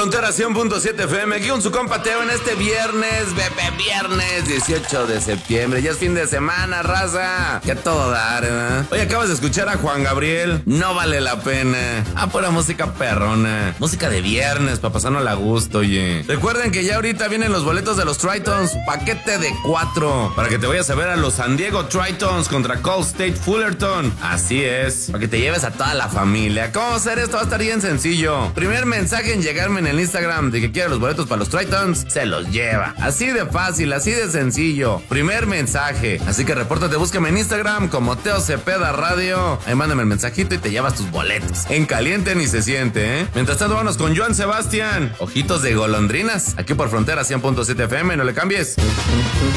Frontera 100.7 FM, aquí con su compa Teo en este viernes 18 de septiembre. Ya es fin de semana, raza. Que a todo dar, ¿eh? Hoy acabas de escuchar a Juan Gabriel, No Vale la Pena. Pura música perrona. Música de viernes, pa' pasárnosla a gusto, oye. Recuerden que ya ahorita vienen los boletos de los Tritons, paquete de 4, para que te vayas a ver a los San Diego Tritons contra Call State Fullerton. Así es, para que te lleves a toda la familia. ¿Cómo hacer esto? Va a estar bien sencillo. Primer mensaje en llegarme en el Instagram de que quiere los boletos para los Tritons, se los lleva. Así de fácil, así de sencillo. Primer mensaje. Así que repórtate, búscame en Instagram como Teo Cepeda Radio. Ahí mándame el mensajito y te llevas tus boletos. En caliente ni se siente, ¿eh? Mientras tanto, vámonos con Joan Sebastián. Ojitos de golondrinas. Aquí por Frontera 100.7 FM, no le cambies.